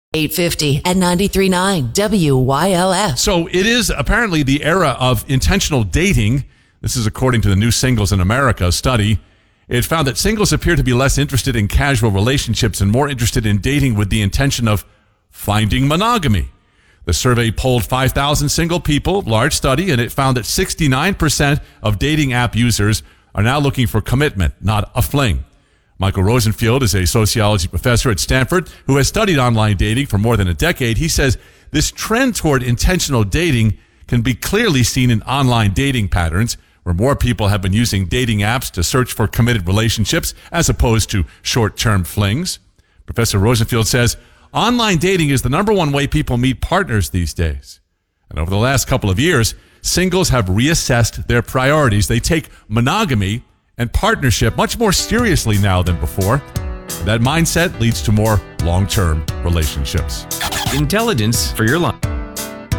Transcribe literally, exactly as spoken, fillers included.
eight fifty and ninety-three point nine W Y L S. So it is apparently the era of intentional dating. This is according to the New Singles in America study. It found that singles appear to be less interested in casual relationships and more interested in dating with the intention of finding monogamy. The survey polled five thousand single people, large study, and it found that sixty-nine percent of dating app users are now looking for commitment, not a fling. Michael Rosenfield is a sociology professor at Stanford who has studied online dating for more than a decade. He says this trend toward intentional dating can be clearly seen in online dating patterns, where more people have been using dating apps to search for committed relationships as opposed to short-term flings. Professor Rosenfield says online dating is the number one way people meet partners these days. And over the last couple of years, singles have reassessed their priorities. They take monogamy and partnership much more seriously now than before. That mindset leads to more long-term relationships. Intelligence for your life.